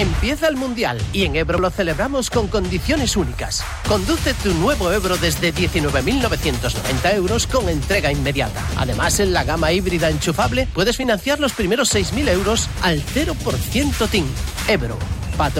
Empieza el Mundial y en Ebro lo celebramos con condiciones únicas. Conduce tu nuevo Ebro desde 19.990 euros con entrega inmediata. Además, en la gama híbrida enchufable puedes financiar los primeros 6.000 euros al 0% TIN. Ebro,